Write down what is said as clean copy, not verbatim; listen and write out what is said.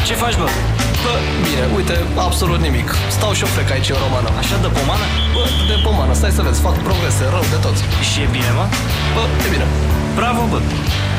Ce faci, bă? Bă, bine, uite, absolut nimic. Stau și o frec aici în romană. Așa de pomană? Bă, de pomană, stai să vezi, fac progrese, rău de tot. Și e bine, mă? Bă, e bine. Bravo, bă.